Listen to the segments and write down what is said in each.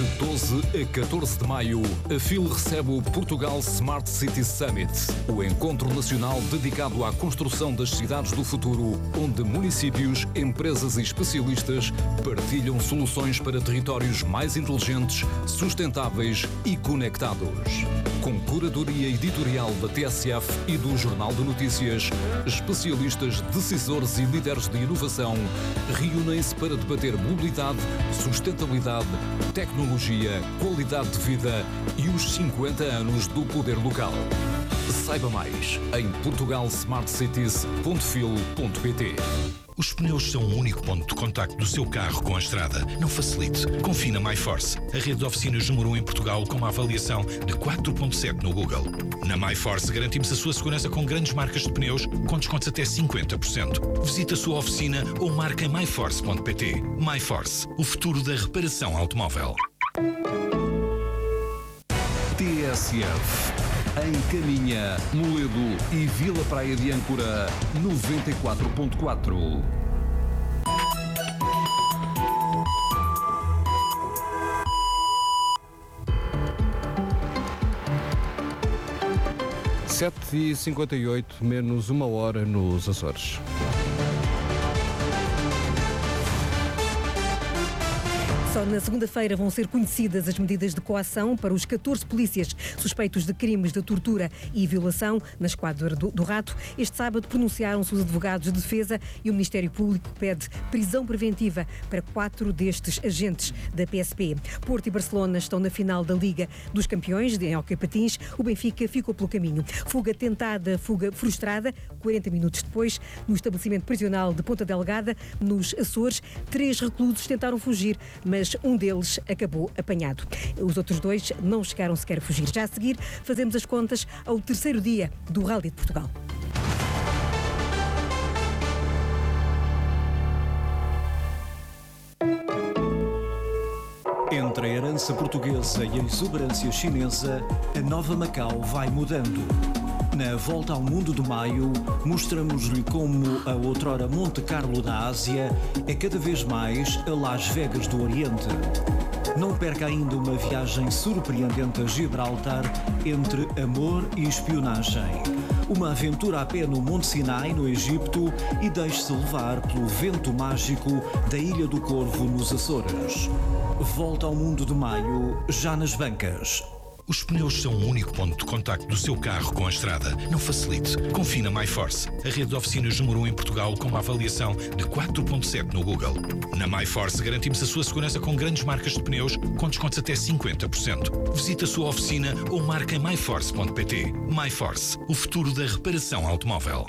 12 a 14 de maio, a FIL recebe o Portugal Smart City Summit, o encontro nacional dedicado à construção das cidades do futuro, onde municípios, empresas e especialistas partilham soluções para territórios mais inteligentes, sustentáveis e conectados. Com curadoria editorial da TSF e do Jornal de Notícias, especialistas, decisores e líderes de inovação reúnem-se para debater mobilidade, sustentabilidade, tecnologia, qualidade de vida e os 50 anos do poder local. Saiba mais em portugalsmartcities.fil.pt. Os pneus são o único ponto de contacto do seu carro com a estrada. Não facilite. Confie na MyForce, a rede de oficinas número 1 em Portugal com uma avaliação de 4.7 no Google. Na MyForce garantimos a sua segurança com grandes marcas de pneus com descontos até 50%. Visite a sua oficina ou marque em myforce.pt. MyForce, o futuro da reparação automóvel. TSF. Em Caminha, Moledo e Vila Praia de Âncora, 94.4. Sete e 58, menos uma hora nos Açores. Só na segunda-feira vão ser conhecidas as medidas de coação para os 14 polícias suspeitos de crimes de tortura e violação na Esquadra do Rato. Este sábado pronunciaram-se os advogados de defesa e o Ministério Público pede prisão preventiva para 4 destes agentes da PSP. Porto e Barcelona estão na final da Liga dos Campeões em hóquei patins. O Benfica ficou pelo caminho. Fuga tentada, fuga frustrada. 40 minutos depois, no estabelecimento prisional de Ponta Delgada, nos Açores, 3 reclusos tentaram fugir, mas um deles acabou apanhado. Os outros 2 não chegaram sequer a fugir. Já a seguir, fazemos as contas ao terceiro dia do Rally de Portugal. Entre a herança portuguesa e a exuberância chinesa, a nova Macau vai mudando. Na Volta ao Mundo de Maio, mostramos-lhe como a outrora Monte Carlo da Ásia é cada vez mais a Las Vegas do Oriente. Não perca ainda uma viagem surpreendente a Gibraltar entre amor e espionagem. Uma aventura a pé no Monte Sinai, no Egito, e deixe-se levar pelo vento mágico da Ilha do Corvo, nos Açores. Volta ao Mundo de Maio, já nas bancas. Os pneus são o único ponto de contacto do seu carro com a estrada. Não facilite. Confie na MyForce, a rede de oficinas número 1 em Portugal com uma avaliação de 4.7 no Google. Na MyForce garantimos a sua segurança com grandes marcas de pneus com descontos até 50%. Visite a sua oficina ou marque em myforce.pt. MyForce, o futuro da reparação automóvel.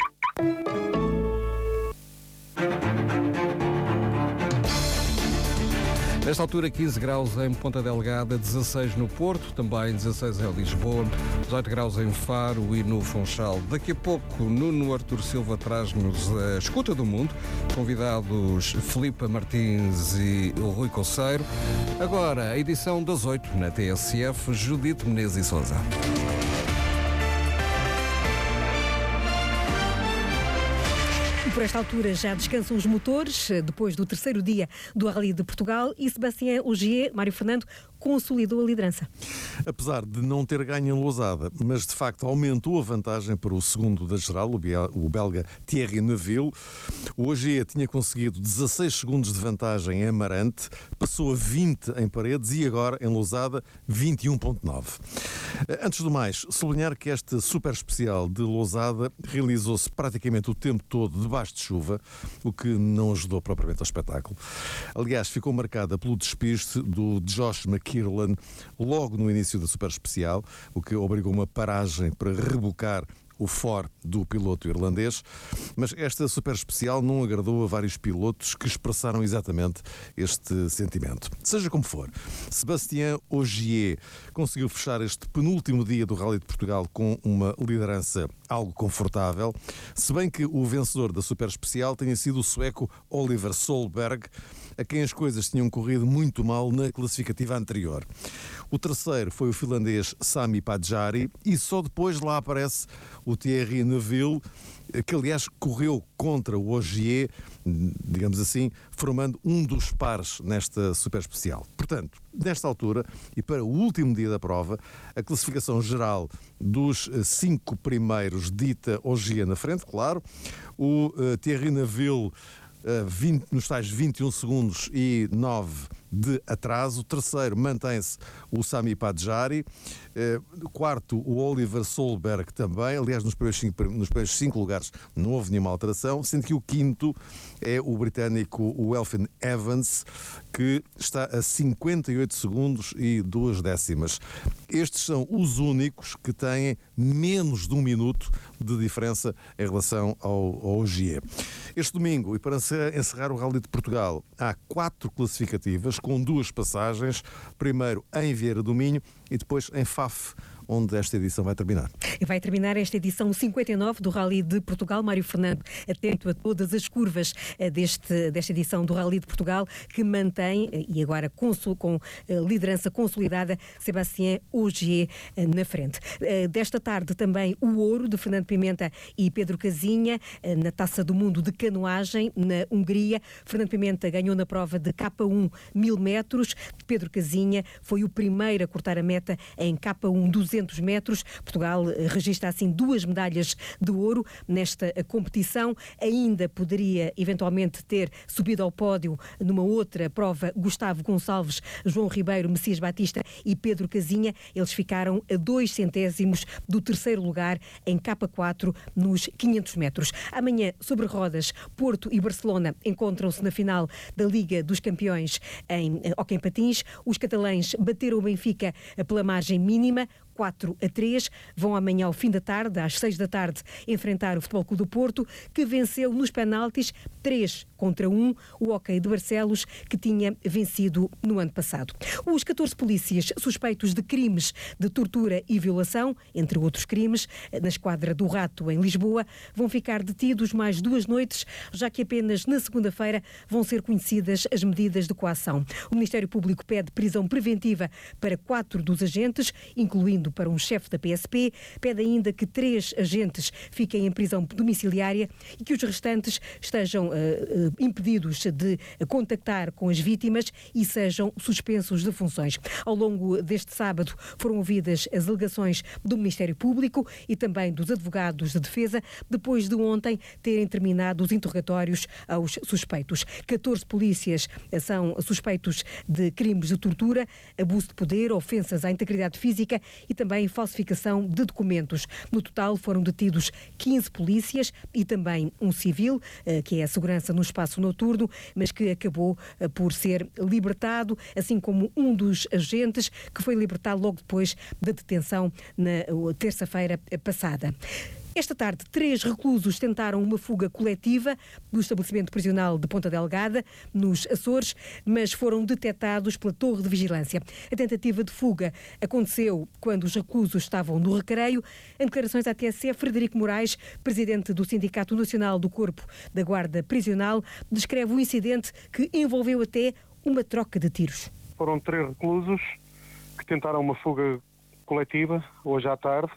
Nesta altura, 15 graus em Ponta Delgada, 16 no Porto, também 16 em Lisboa, 18 graus em Faro e no Funchal. Daqui a pouco, Nuno Artur Silva traz-nos a Escuta do Mundo, convidados Filipe Martins e o Rui Coceiro. Agora, a edição das 8 na TSF, Judite Menezes e Sousa. Por esta altura já descansam os motores, depois do terceiro dia do Rally de Portugal, e Sébastien Ogier, Mário Fernando, consolidou a liderança. Apesar de não ter ganho em Lousada, mas de facto aumentou a vantagem para o segundo da geral, o belga Thierry Neuville. O Ogier tinha conseguido 16 segundos de vantagem em Amarante, passou a 20 em Paredes e agora em Lousada 21.9. Antes do mais, sublinhar que esta super especial de Lousada realizou-se praticamente o tempo todo debaixo de chuva, o que não ajudou propriamente ao espetáculo. Aliás, ficou marcada pelo despiste do Josh McKirlan logo no início da super especial, o que obrigou uma paragem para rebocar o fora do piloto irlandês, mas esta super especial não agradou a vários pilotos que expressaram exatamente este sentimento. Seja como for, Sébastien Ogier conseguiu fechar este penúltimo dia do Rally de Portugal com uma liderança algo confortável, se bem que o vencedor da super especial tenha sido o sueco Oliver Solberg, a quem as coisas tinham corrido muito mal na classificativa anterior. O terceiro foi o finlandês Sami Padjari e só depois lá aparece o Thierry Neuville, que aliás correu contra o Ogier, digamos assim, formando um dos pares nesta super especial. Portanto, nesta altura e para o último dia da prova, a classificação geral dos 5 primeiros dita Ogier na frente, claro, o Thierry Neuville nos tais 21 segundos e 9 de atraso. Terceiro, mantém-se o Sami Padjari. Quarto, o Oliver Solberg também. Aliás, nos primeiros 5 lugares não houve nenhuma alteração, sendo que o quinto é o britânico Elfyn Evans, que está a 58 segundos e 2 décimas. Estes são os únicos que têm menos de 1 minuto de diferença em relação ao Ogier. Este domingo, e para encerrar o Rally de Portugal, há 4 classificativas com 2 passagens, primeiro em Vieira do Minho e depois em Faf, onde esta edição vai terminar. Vai terminar esta edição 59 do Rally de Portugal. Mário Fernando, atento a todas as curvas desta edição do Rally de Portugal, que mantém, e agora com liderança consolidada, Sébastien Ogier na frente. Desta tarde também o ouro de Fernando Pimenta e Pedro Casinha na Taça do Mundo de Canoagem na Hungria. Fernando Pimenta ganhou na prova de K1 1000 metros. Pedro Casinha foi o primeiro a cortar a meta em K1 200 metros. Portugal registra assim 2 medalhas de ouro nesta competição. Ainda poderia eventualmente ter subido ao pódio numa outra prova Gustavo Gonçalves, João Ribeiro, Messias Batista e Pedro Casinha. Eles ficaram a 2 centésimos do terceiro lugar em K4 nos 500 metros. Amanhã, sobre rodas, Porto e Barcelona encontram-se na final da Liga dos Campeões em hóquei em patins. Os catalães bateram o Benfica pela margem mínima, 4-3, vão amanhã ao fim da tarde, às 6 da tarde, enfrentar o Futebol Clube do Porto, que venceu nos penaltis 3-1 o hóquei de Barcelos, que tinha vencido no ano passado. Os 14 polícias suspeitos de crimes de tortura e violação, entre outros crimes, na esquadra do Rato, em Lisboa, vão ficar detidos mais 2 noites, já que apenas na segunda-feira vão ser conhecidas as medidas de coação. O Ministério Público pede prisão preventiva para 4 dos agentes, incluindo para um chefe da PSP, pede ainda que 3 agentes fiquem em prisão domiciliária e que os restantes estejam impedidos de contactar com as vítimas e sejam suspensos de funções. Ao longo deste sábado foram ouvidas as alegações do Ministério Público e também dos advogados de defesa, depois de ontem terem terminado os interrogatórios aos suspeitos. 14 polícias são suspeitos de crimes de tortura, abuso de poder, ofensas à integridade física e também falsificação de documentos. No total foram detidos 15 polícias e também um civil, que é a segurança no espaço noturno, mas que acabou por ser libertado, assim como um dos agentes que foi libertado logo depois da detenção na terça-feira passada. Esta tarde, 3 reclusos tentaram uma fuga coletiva do estabelecimento prisional de Ponta Delgada, nos Açores, mas foram detectados pela torre de vigilância. A tentativa de fuga aconteceu quando os reclusos estavam no recreio. Em declarações à TSF, Frederico Moraes, presidente do Sindicato Nacional do Corpo da Guarda Prisional, descreve o incidente que envolveu até uma troca de tiros. Foram 3 reclusos que tentaram uma fuga coletiva hoje à tarde.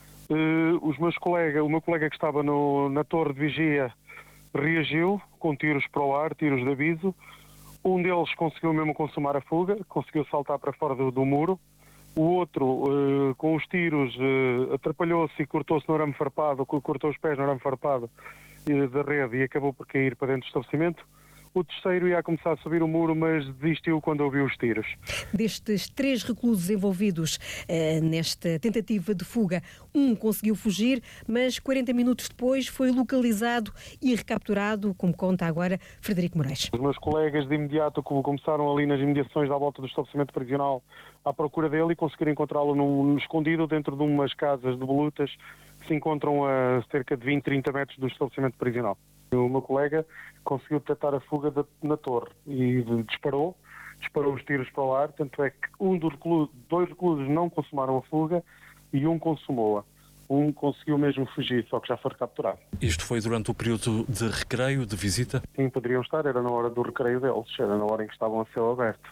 O meu colega que estava na torre de vigia reagiu com tiros para o ar, tiros de aviso. Um deles conseguiu mesmo consumar a fuga, conseguiu saltar para fora do muro. O outro, com os tiros, atrapalhou-se e cortou-se no arame farpado, cortou os pés no arame farpado da rede e acabou por cair para dentro do estabelecimento. O terceiro ia começar a subir o muro, mas desistiu quando ouviu os tiros. Destes 3 reclusos envolvidos nesta tentativa de fuga, um conseguiu fugir, mas 40 minutos depois foi localizado e recapturado, como conta agora Frederico Moraes. Os meus colegas de imediato começaram ali nas imediações à volta do estabelecimento prisional à procura dele e conseguiram encontrá-lo escondido dentro de umas casas de volutas que se encontram a cerca de 20, 30 metros do estabelecimento prisional. O meu colega conseguiu detectar a fuga na torre e disparou os tiros para o ar, tanto é que 2 reclusos não consumaram a fuga e um consumou-a. Um conseguiu mesmo fugir, só que já foi recapturado. Isto foi durante o período de recreio, de visita? Sim, poderiam estar, era na hora do recreio deles, era na hora em que estavam a céu aberto.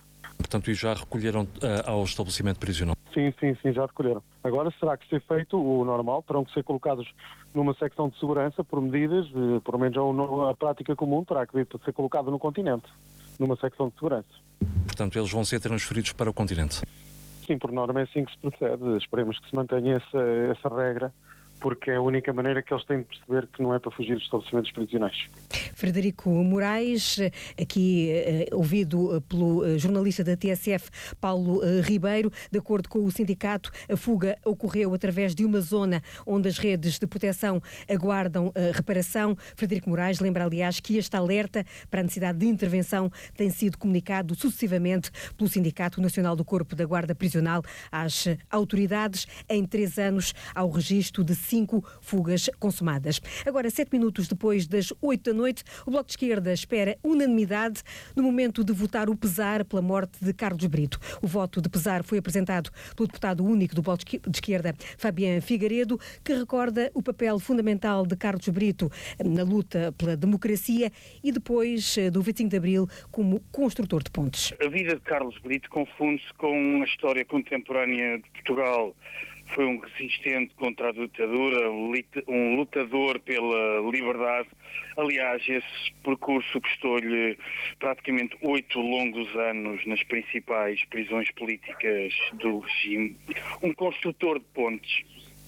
portanto, e já recolheram ao estabelecimento prisional? Sim, já recolheram. Agora será que ser feito o normal, terão que ser colocados numa secção de segurança por medidas, por menos a prática comum terá que ser colocado no continente, numa secção de segurança. Portanto, eles vão ser transferidos para o continente? Sim, por norma é assim que se procede. Esperemos que se mantenha essa regra, porque é a única maneira que eles têm de perceber que não é para fugir dos estabelecimentos prisionais. Frederico Moraes, aqui ouvido pelo jornalista da TSF, Paulo Ribeiro. De acordo com o sindicato, a fuga ocorreu através de uma zona onde as redes de proteção aguardam reparação. Frederico Moraes lembra, aliás, que este alerta para a necessidade de intervenção tem sido comunicado sucessivamente pelo Sindicato Nacional do Corpo da Guarda Prisional às autoridades. Em 3 anos, ao registro de 5 fugas consumadas. Agora, 7 minutos depois das 8 da noite, o Bloco de Esquerda espera unanimidade no momento de votar o pesar pela morte de Carlos Brito. O voto de pesar foi apresentado pelo deputado único do Bloco de Esquerda, Fabián Figueiredo, que recorda o papel fundamental de Carlos Brito na luta pela democracia e depois do 25 de Abril como construtor de pontes. A vida de Carlos Brito confunde-se com a história contemporânea de Portugal. Foi um resistente contra a ditadura, um lutador pela liberdade. Aliás, esse percurso custou-lhe praticamente 8 longos anos nas principais prisões políticas do regime. Um construtor de pontes.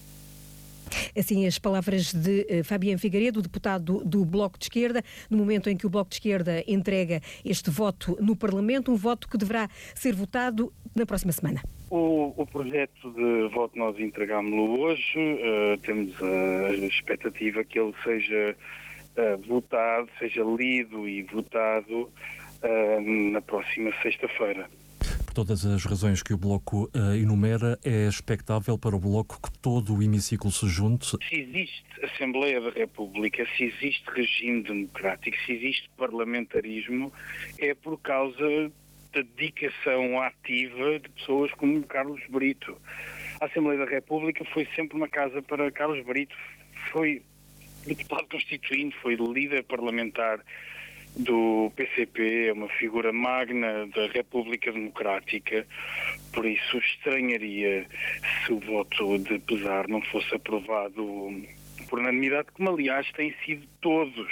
Assim, as palavras de Fabián Figueiredo, deputado do Bloco de Esquerda, no momento em que o Bloco de Esquerda entrega este voto no Parlamento, um voto que deverá ser votado na próxima semana. O projeto de voto nós entregámos-lo hoje, temos a expectativa que ele seja votado, seja lido e votado na próxima sexta-feira. Por todas as razões que o Bloco enumera, é expectável para o Bloco que todo o hemiciclo se junte? Se existe Assembleia da República, se existe regime democrático, se existe parlamentarismo, é por causa da dedicação ativa de pessoas como Carlos Brito. A Assembleia da República foi sempre uma casa para Carlos Brito. Foi deputado constituinte, foi líder parlamentar do PCP, é uma figura magna da República Democrática. Por isso estranharia se o voto de pesar não fosse aprovado por unanimidade, como aliás têm sido todos,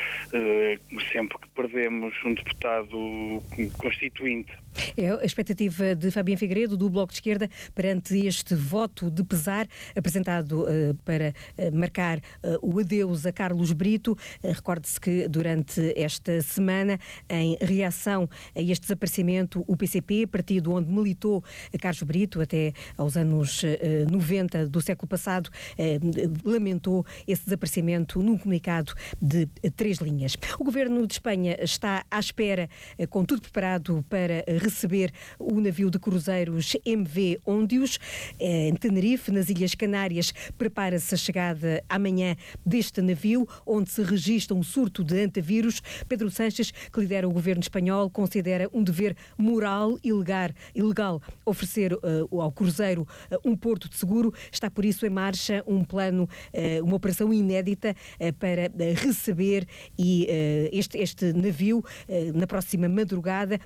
sempre que perdemos um deputado constituinte. É a expectativa de Fabián Figueiredo, do Bloco de Esquerda, perante este voto de pesar apresentado para marcar o adeus a Carlos Brito. Recorde-se que durante esta semana, em reação a este desaparecimento, o PCP, partido onde militou Carlos Brito até aos anos 90 do século passado, lamentou esse desaparecimento num comunicado de 3 linhas. O Governo de Espanha está à espera, com tudo preparado para receber o navio de cruzeiros MV Óndios em Tenerife, nas Ilhas Canárias. Prepara-se a chegada amanhã deste navio, onde se registra um surto de antavírus. Pedro Sánchez, que lidera o Governo espanhol, considera um dever moral e ilegal oferecer ao cruzeiro um porto de seguro. Está por isso em marcha um plano, uma operação inédita para receber este navio na próxima madrugada.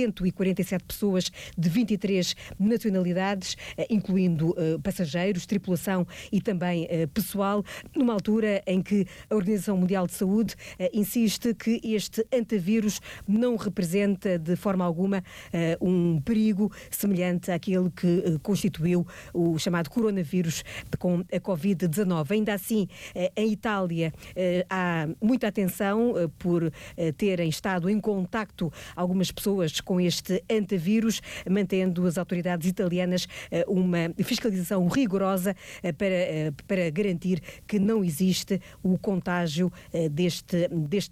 147 pessoas de 23 nacionalidades, incluindo passageiros, tripulação e também pessoal, numa altura em que a Organização Mundial de Saúde insiste que este antavírus não representa de forma alguma um perigo semelhante àquele que constituiu o chamado coronavírus com a Covid-19. Ainda assim, em Itália há muita atenção por terem estado em contacto algumas pessoas com este antavírus, mantendo as autoridades italianas uma fiscalização rigorosa para garantir que não existe o contágio deste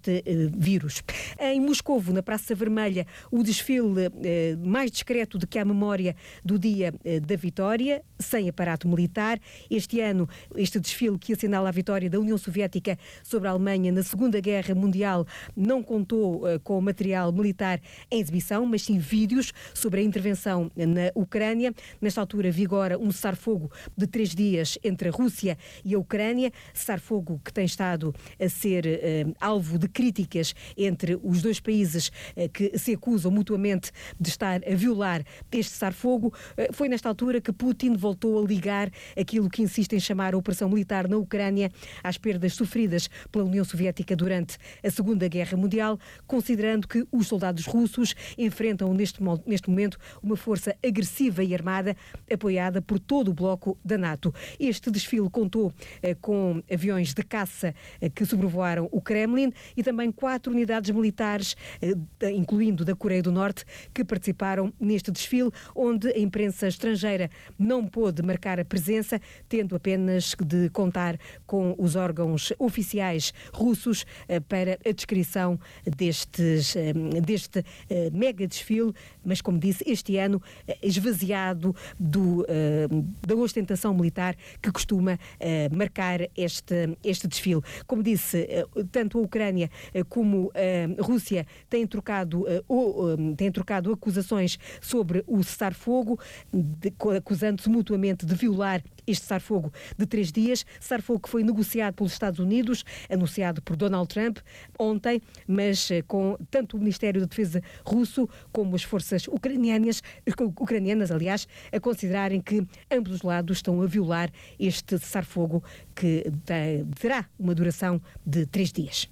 vírus. Em Moscovo, na Praça Vermelha, o desfile mais discreto de que há memória do Dia da Vitória, sem aparato militar. Este ano, este desfile que assinala a vitória da União Soviética sobre a Alemanha na Segunda Guerra Mundial não contou com material militar em exibição, mas sim vídeos sobre a intervenção na Ucrânia. Nesta altura vigora um cessar-fogo de 3 dias entre a Rússia e a Ucrânia, cessar-fogo que tem estado a ser alvo de críticas entre os dois países que se acusam mutuamente de estar a violar este cessar-fogo. Foi nesta altura que Putin voltou a ligar aquilo que insiste em chamar a operação militar na Ucrânia às perdas sofridas pela União Soviética durante a Segunda Guerra Mundial, considerando que os soldados russos enfrentam neste momento uma força agressiva e armada apoiada por todo o bloco da NATO. Este desfile contou com aviões de caça que sobrevoaram o Kremlin e também 4 unidades militares, incluindo da Coreia do Norte, que participaram neste desfile, onde a imprensa estrangeira não pôde marcar a presença, tendo apenas de contar com os órgãos oficiais russos para a descrição deste mega desfile, mas, como disse, este ano esvaziado da ostentação militar que costuma marcar este desfile. Como disse, tanto a Ucrânia como a Rússia têm trocado acusações sobre o cessar-fogo, acusando-se mutuamente de violar este cessar-fogo de 3 dias, cessar-fogo que foi negociado pelos Estados Unidos, anunciado por Donald Trump ontem, mas com tanto o Ministério da Defesa russo como as forças ucranianas, a considerarem que ambos os lados estão a violar este cessar-fogo que terá uma duração de 3 dias.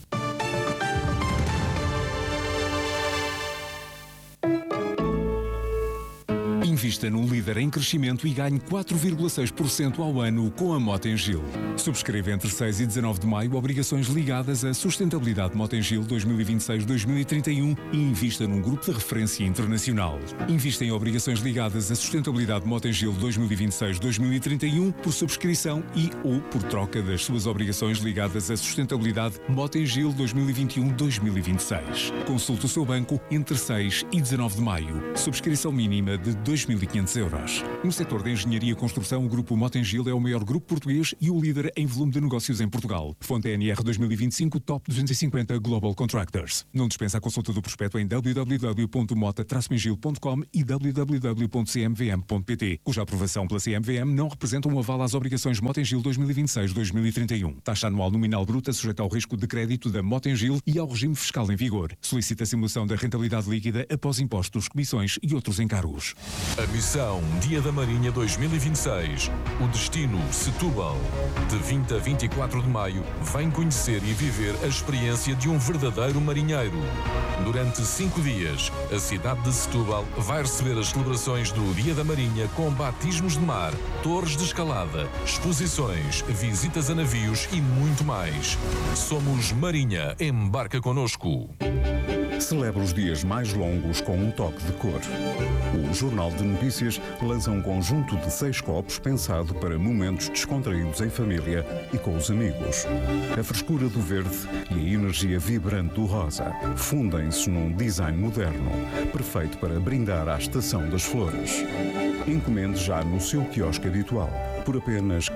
Invista no líder em crescimento e ganhe 4,6% ao ano com a Motengil. Subscreva entre 6 e 19 de maio obrigações ligadas à sustentabilidade Motengil 2026-2031 e invista num grupo de referência internacional. Invista em obrigações ligadas à sustentabilidade Motengil 2026-2031 por subscrição e ou por troca das suas obrigações ligadas à sustentabilidade Motengil 2021-2026. Consulte o seu banco entre 6 e 19 de maio. Subscrição mínima de 2.500 euros. No setor da engenharia e construção, o grupo Motengil é o maior grupo português e o líder em volume de negócios em Portugal. Fonte NR 2025 Top 250 Global Contractors. Não dispensa a consulta do prospecto em www.mota-mengil.com e www.cmvm.pt, cuja aprovação pela CMVM não representa um aval às obrigações Motengil 2026-2031. Taxa anual nominal bruta sujeita ao risco de crédito da Motengil e ao regime fiscal em vigor. Solicita a simulação da rentabilidade líquida após impostos, comissões e outros encargos. A missão Dia da Marinha 2026. O destino Setúbal. De 20 a 24 de maio, vem conhecer e viver a experiência de um verdadeiro marinheiro. Durante 5 dias, a cidade de Setúbal vai receber as celebrações do Dia da Marinha com batismos de mar, torres de escalada, exposições, visitas a navios e muito mais. Somos Marinha. Embarca connosco. Celebra os dias mais longos com um toque de cor. O Jornal de Notícias lança um conjunto de 6 copos pensado para momentos descontraídos em família e com os amigos. A frescura do verde e a energia vibrante do rosa fundem-se num design moderno, perfeito para brindar à estação das flores. Encomende já no seu quiosque habitual, por apenas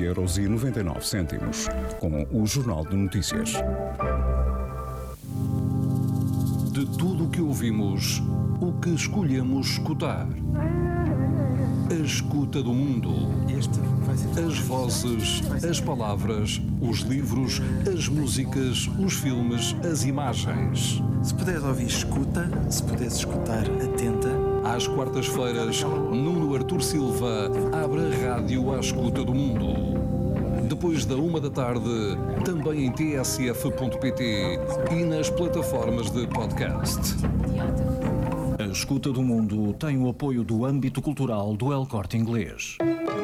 14,99 €, com o Jornal de Notícias. De tudo o que ouvimos, o que escolhemos escutar. A escuta do mundo. As vozes, as palavras, os livros, as músicas, os filmes, as imagens. Se puderes ouvir, escuta. Se puderes escutar, atenta. Às quartas-feiras, Nuno Artur Silva abre a rádio à escuta do mundo. Depois da 1 da tarde, também em tsf.pt e nas plataformas de podcast. A Escuta do Mundo tem o apoio do âmbito cultural do El Corte Inglês.